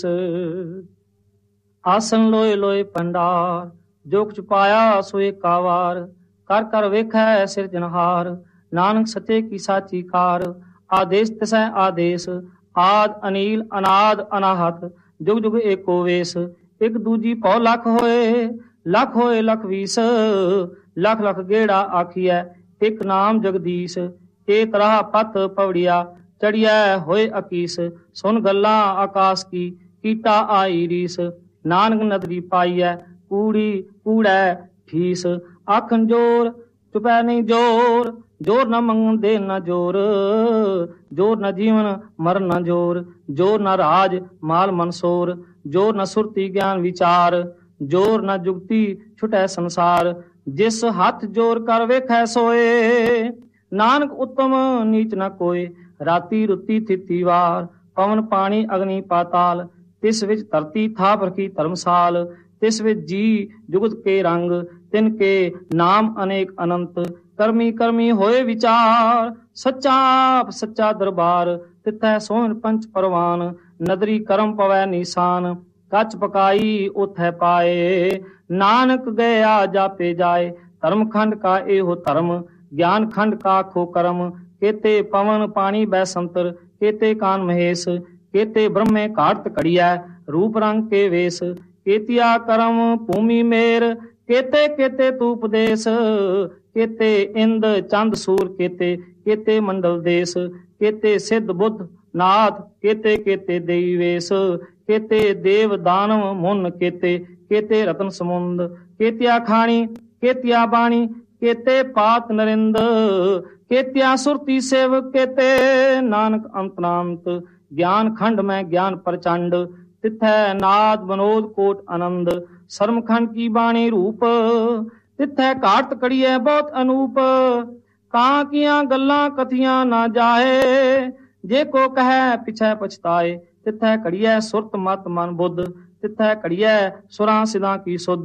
ਆਸਨ ਲੋਏ ਲੋਏ ਭੰਡਾਰ, ਜੋ ਕੁਛ ਪਾਇਆ ਸੋ ਏਕਾ ਵਾਰ। ਕਰ ਕਰ ਵੇਖੈ ਸਿਰਜਣਹਾਰ, ਨਾਨਕ ਸੱਚੇ ਕੀ ਸਾਚੀ ਕਾਰ। ਆਦੇਸ਼ ਤਿਸੈ ਆਦੇਸ਼, ਆਦ ਅਨੀਲ ਅਨਾਦ ਅਨਾਹਤ। ਜੁਗ ਜੁਗ ਏਕੋ ਵੇਸ, ਇੱਕ ਦੂਜੀ ਭਉ ਲੱਖ ਹੋਏ। ਲੱਖ ਹੋਏ ਲੱਖ ਵੀਸ, ਲੱਖ ਲੱਖ ਗੇੜਾ ਆਖੀਐ ਇੱਕ ਨਾਮ ਜਗਦੀਸ਼। ਏਕ ਰਾਹ ਪਤ ਪਵੜੀਆ, ਚੜੀਐ ਹੋਏ ਅਕੀਸ। ਸੁਨ ਗੱਲਾਂ ਆਕਾਸ਼ ਕੀ, ਕੀਟਾ ਆਈ ਰੀਸ। ਨਾਨਕ ਨਦਰੀ ਪਾਈਐ, ਕੂੜੀ ਕੂੜੈ ਠੀਸ। ਆਖਣ ਜੋਰ ਚੁਪੈ ਨਹੀਂ ਜੋਰ, ਜੋਰ ਨਾ ਮੰਗਣ ਦੇ ਨਾ ਜੋਰ। ਜੋਰ ਨਾ ਜੀਵਨ ਮਰਨ ਨਾ ਜੋਰ, ਜੋਰ ਨਾ ਰਾਜ ਮਾਲ ਮਨਸੋਰ। ਜੋਰ ਨਾ ਸੁਰਤੀ ਗਿਆਨ ਵਿਚਾਰ, ਜੋਰ ਨਾ ਜੁਗਤੀ ਛੁਟੈ ਸੰਸਾਰ। ਜਿਸ ਹੱਥ ਜੋਰ ਕਰ ਵੇਖੈ ਸੋਏ, ਨਾਨਕ ਉੱਤਮ ਨੀਚ ਨਾ ਕੋਏ। ਰਾਤੀ ਰੁੱਤੀ ਥਿਤੀ ਵਾਰ, ਪਵਨ ਪਾਣੀ ਅਗਨੀ ਪਾਤਾਲ। ਤਿਸ ਵਿੱਚ ਧਰਤੀ ਥਾਪ ਰਖੀ ਧਰਮਸਾਲ। ਤਿਸ ਵਿੱਚ ਜੀ ਜੁਗਤ ਕੇ ਰੰਗ, ਤਿਨ ਕੇ ਨਾਮ ਅਨੇਕ ਅਨੰਤ। ਕਰਮੀ ਕਰਮੀ ਹੋਏ ਵਿਚਾਰ, ਸੱਚਾ ਆਪ ਸੱਚਾ ਦਰਬਾਰ। ਤਿਥੈ ਸੋਹਣ ਪੰਚ ਪਰਵਾਨ, ਨਦਰੀ ਕਰਮ ਪਵੈ ਨੀਸਾਨ। ਕੱਚ ਪਕਾਈ ਉਥੈ ਪਾਏ, ਨਾਨਕ ਗਿਆ ਜਾਪੇ ਜਾਏ। ਧਰਮ ਖੰਡ ਕਾ ਇਹੋ ਧਰਮ, ਗਿਆਨ ਖੰਡ ਕਾ ਖੋ ਕਰਮ। ਕੇਤੇ ਪਵਨ ਪਾਣੀ ਬੈ ਸੰਤਰ, ਕੇਤੇ ਕਾਨ ਮਹੇਸ਼। ਕੇਤੇ ਬ੍ਰਹਮੇ ਘਾਟ ਘੜੀਐ, ਰੂਪ ਰੰਗ ਕੇ ਵੇਸ। ਕੇਤੀਆ ਕਰਮ ਭੂਮੀ ਮੇਰ, ਕੇਤੇ ਕੇਤੇ ਤੂਪ ਦੇਸ। ਕੇਤੇ ਇੰਦ ਚੰਦ ਸੂਰ, ਕੇਤੇ ਕੇਤੇ ਮੰਡਲ ਦੇਸ। ਕੇਤੇ ਸਿੱਧ ਬੁੱਧ ਨਾਥ, ਕੇਤੇ ਕੇਤੇ ਦੇਈ ਵੇਸ। ਕੇਤੇ ਦੇਵ ਦਾਨਵ ਮੁਨ, ਕੇਤੇ ਕੇਤੇ ਰਤਨ ਸਮੁੰਦ। ਕੇਤਿਆ ਖਾਣੀ ਕੇਤਿਆ ਬਾਣੀ, ਕੇਤੇ ਪਾਤ ਨਰਿੰਦ। ਕੇਤਿਆ ਸੁਰਤੀ ਸੇਵ, ਕੇਤੇ ਨਾਨਕ ਅੰਤਨਾੰਤ। ਗਿਆਨ ਖੰਡ ਮੈਂ ਗਿਆਨ ਪ੍ਰਚੰਡ, ਤਿਥੈ ਨਾਦ ਬਨੋਦ ਕੋਟ ਆਨੰਦ। ਸਰਮ ਖੰਡ ਕੀ ਬਾਣੀ ਰੂਪ, ਤਿਥੈ ਘਾਟ ਕੜੀਐ ਬਹੁਤ ਅਨੂਪ। ਕਾਂ ਕੀਆਂ ਗੱਲਾਂ ਕਥੀਆਂ ਨਾ ਜਾਏ, ਜੇ ਕੋ ਕਹੈ ਪਿਛੈ ਪਛਤਾਏ। ਤਿਥੈ ਘੜੀਐ ਸੁਰਤ ਮਤ ਮਨ ਬੁੱਧ, ਤਿਥੈ ਘੜੀਐ ਸੁਰਾਂ ਸਿਦਾਂ ਕੀ ਸੁਧ।